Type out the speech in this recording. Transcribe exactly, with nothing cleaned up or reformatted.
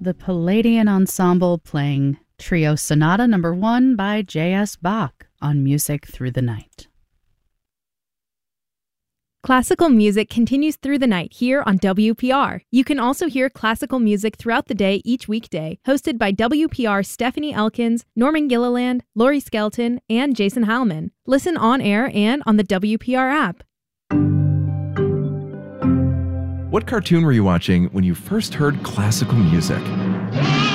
the Palladian Ensemble playing Trio Sonata Number One by J S. Bach on Music Through the Night. Classical music continues through the night here on W P R. You can also hear classical music throughout the day each weekday, hosted by W P R's Stephanie Elkins, Norman Gilliland, Laurie Skelton, and Jason Heilman. Listen on air and on the W P R app. What cartoon were you watching when you first heard classical music?